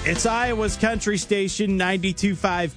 It's Iowa's country station, 92.5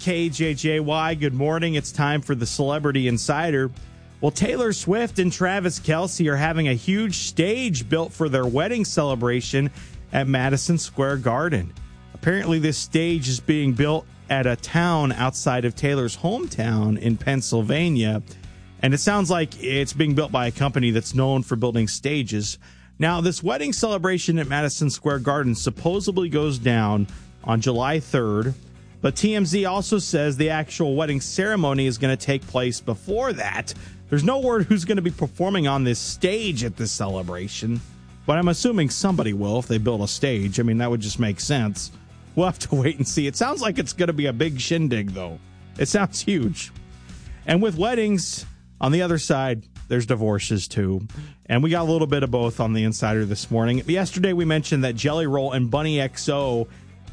KJJY. Good morning. It's time for the Celebrity Insider. Well, Taylor Swift and Travis Kelce are having a huge stage built for their wedding celebration at Madison Square Garden. Apparently, this stage is being built at a town outside of Taylor's hometown in Pennsylvania. And it sounds like it's being built by a company that's known for building stages. Now, this wedding celebration at Madison Square Garden supposedly goes down on July 3rd, but TMZ also says the actual wedding ceremony is going to take place before that. There's no word who's going to be performing on this stage at this celebration, but I'm assuming somebody will if they build a stage. I mean, that would just make sense. We'll have to wait and see. It sounds like it's going to be a big shindig, though. It sounds huge. And with weddings, on the other side, there's divorces, too. And we got a little bit of both on the Insider this morning. Yesterday, we mentioned that Jelly Roll and Bunny XO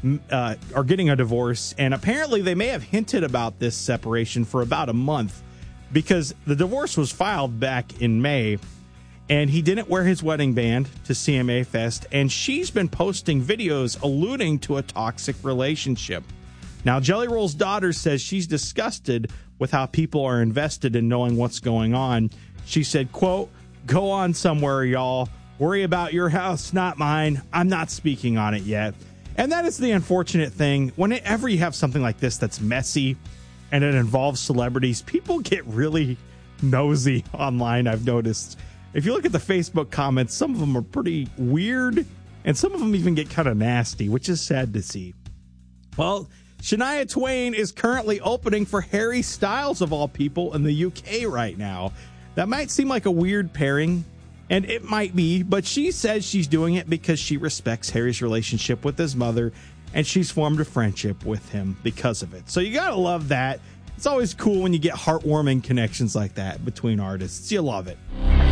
are getting a divorce. And apparently, they may have hinted about this separation for about a month because the divorce was filed back in May. And he didn't wear his wedding band to CMA Fest. And she's been posting videos alluding to a toxic relationship. Now, Jelly Roll's daughter says she's disgusted with how people are invested in knowing what's going on. She said, quote, "Go on somewhere, y'all. Worry about your house, not mine. I'm not speaking on it yet." And that is the unfortunate thing. Whenever you have something like this that's messy and it involves celebrities, people get really nosy online, I've noticed. If you look at the Facebook comments, some of them are pretty weird, and some of them even get kind of nasty, which is sad to see. Well, Shania Twain is currently opening for Harry Styles, of all people, in the UK right now. That might seem like a weird pairing, and it might be, but she says she's doing it because she respects Harry's relationship with his mother, and she's formed a friendship with him because of it. So you gotta love that. It's always cool when you get heartwarming connections like that between artists. You love it.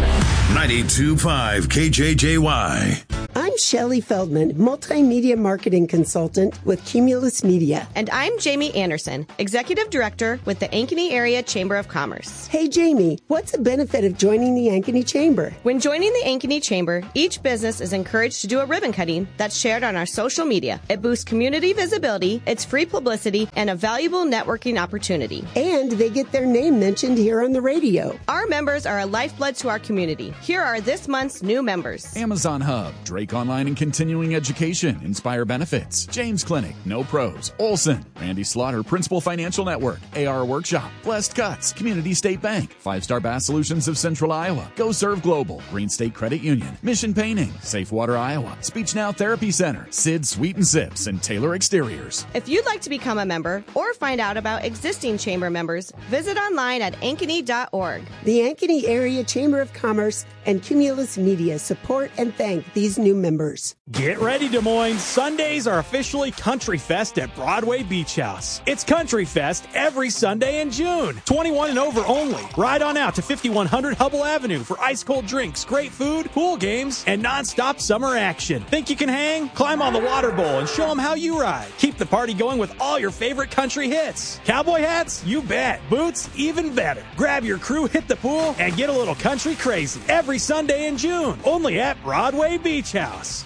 92.5 KJJY. I'm Shelley Feldman, multimedia marketing consultant with Cumulus Media. And I'm Jamie Anderson, executive director with the Ankeny Area Chamber of Commerce. Hey, Jamie, what's the benefit of joining the Ankeny Chamber? When joining the Ankeny Chamber, each business is encouraged to do a ribbon cutting that's shared on our social media. It boosts community visibility, it's free publicity, and a valuable networking opportunity. And they get their name mentioned here on the radio. Our members are a lifeblood to our community. Here are this month's new members. Amazon Hub, Drake Online and Continuing Education, Inspire Benefits, James Clinic, No Pros, Olson, Randy Slaughter, Principal Financial Network, AR Workshop, Blessed Cuts, Community State Bank, 5-Star Bass Solutions of Central Iowa, Go Serve Global, Green State Credit Union, Mission Painting, Safe Water Iowa, Speech Now Therapy Center, Sid Sweet and Sips, and Taylor Exteriors. If you'd like to become a member or find out about existing chamber members, visit online at ankeny.org. The Ankeny Area Chamber of Commerce and Cumulus Media support and thank these new members. Get ready, Des Moines. Sundays are officially Country Fest at Broadway Beach House. It's Country Fest every Sunday in June. 21 and over only. Ride on out to 5100 Hubble Avenue for ice-cold drinks, great food, pool games, and nonstop summer action. Think you can hang? Climb on the water bowl and show them how you ride. Keep the party going with all your favorite country hits. Cowboy hats? You bet. Boots? Even better. Grab your crew, hit the pool, and get a little country crazy. Every Sunday in June. Only at Broadway Beach House.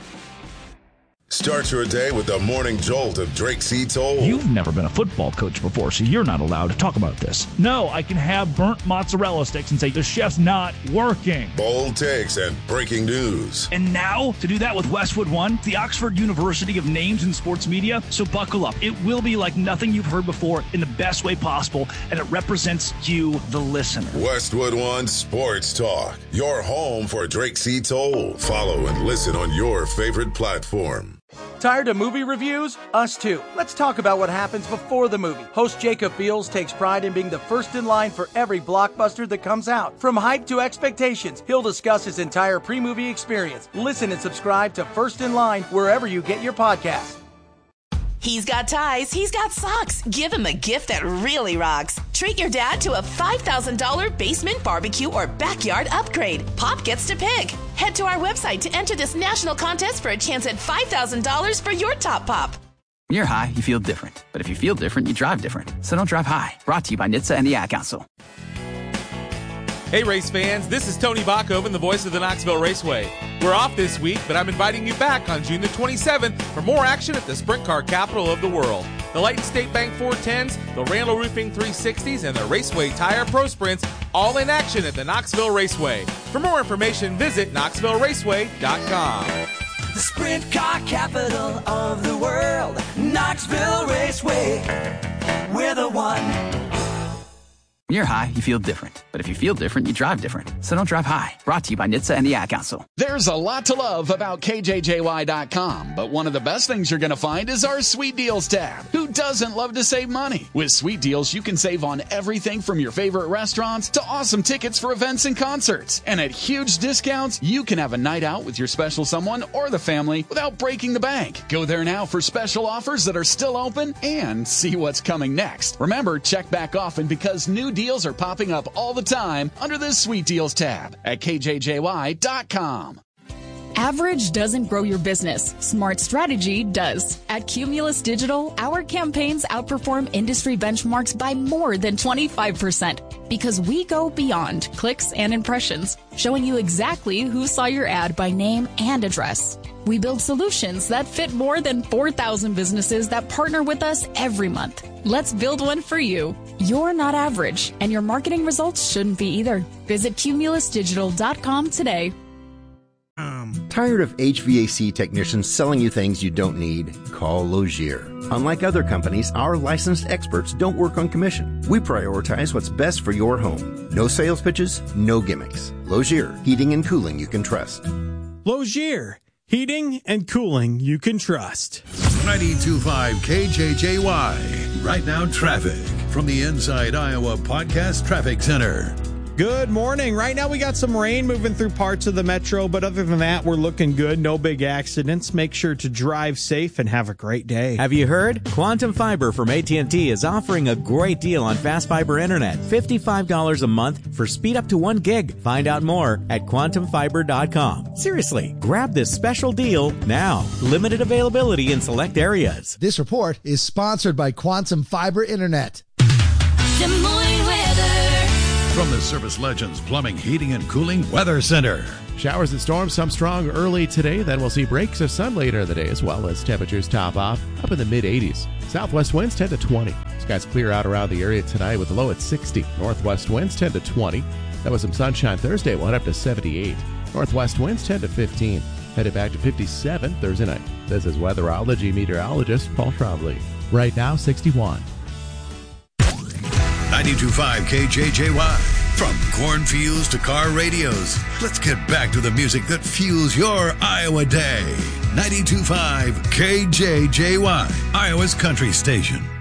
Start your day with the morning jolt of Drake C. Toll. You've never been a football coach before, so you're not allowed to talk about this. No, I can have burnt mozzarella sticks and say the chef's not working. Bold takes and breaking news. And now, to do that with Westwood One, the Oxford University of Names in Sports Media. So buckle up. It will be like nothing you've heard before in the best way possible, and it represents you, the listener. Westwood One Sports Talk, your home for Drake C. Toll. Follow and listen on your favorite platform. Tired of movie reviews? Us too. Let's talk about what happens before the movie. Host Jacob Beals takes pride in being the first in line for every blockbuster that comes out. From hype to expectations, he'll discuss his entire pre-movie experience. Listen and subscribe to First in Line wherever you get your podcast. He's got ties, he's got socks. Give him a gift that really rocks. Treat your dad to a $5,000 basement barbecue or backyard upgrade. Pop gets to pick. Head to our website to enter this national contest for a chance at $5,000 for your top pop. You're high, you feel different. But if you feel different, you drive different. So don't drive high. Brought to you by NHTSA and the Ad Council. Hey race fans, this is Tony Bachhoven, the voice of the Knoxville Raceway. We're off this week, but I'm inviting you back on June the 27th for more action at the sprint car capital of the world. The Lighton State Bank 410s, the Randall Roofing 360s, and the Raceway Tire Pro Sprints, all in action at the Knoxville Raceway. For more information, visit KnoxvilleRaceway.com. The sprint car capital of the world, Knoxville Raceway. We're the one. When you're high, you feel different. But if you feel different, you drive different. So don't drive high. Brought to you by NHTSA and the Ad Council. There's a lot to love about KJJY.com, but one of the best things you're going to find is our Sweet Deals tab. Who doesn't love to save money? With Sweet Deals, you can save on everything from your favorite restaurants to awesome tickets for events and concerts. And at huge discounts, you can have a night out with your special someone or the family without breaking the bank. Go there now for special offers that are still open and see what's coming next. Remember, check back often because new deals are popping up all the time under this Sweet Deals tab at KJJY.com. Average doesn't grow your business. Smart strategy does. At Cumulus Digital, our campaigns outperform industry benchmarks by more than 25% because we go beyond clicks and impressions, showing you exactly who saw your ad by name and address. We build solutions that fit more than 4,000 businesses that partner with us every month. Let's build one for you. You're not average, and your marketing results shouldn't be either. Visit cumulusdigital.com today. Tired of HVAC technicians selling you things you don't need? Call Logier. Unlike other companies, our licensed experts don't work on commission. We prioritize what's best for your home. No sales pitches, no gimmicks. Logier, heating and cooling you can trust. Logier, heating and cooling you can trust. 92.5 KJJY. Right now, traffic from the Inside Iowa Podcast Traffic Center. Good morning. Right now we got some rain moving through parts of the metro, but other than that, we're looking good. No big accidents. Make sure to drive safe and have a great day. Have you heard? Quantum Fiber from AT&T is offering a great deal on fast fiber internet. $55 a month for speed up to 1 gig. Find out more at quantumfiber.com. Seriously, grab this special deal now. Limited availability in select areas. This report is sponsored by Quantum Fiber Internet. Des Moines weather. From the Service Legends Plumbing, Heating, and Cooling Weather Center. Showers and storms, some strong early today. Then we'll see breaks of sun later in the day as well as temperatures top off up in the mid-80s. Southwest winds 10 to 20. Skies clear out around the area tonight with a low at 60. Northwest winds 10 to 20. That was some sunshine Thursday. We'll head up to 78. Northwest winds 10 to 15. Headed back to 57 Thursday night. This is weatherology meteorologist Paul Trombley. Right now, 61. 92.5 KJJY. From cornfields to car radios, let's get back to the music that fuels your Iowa day. 92.5 KJJY, Iowa's country station.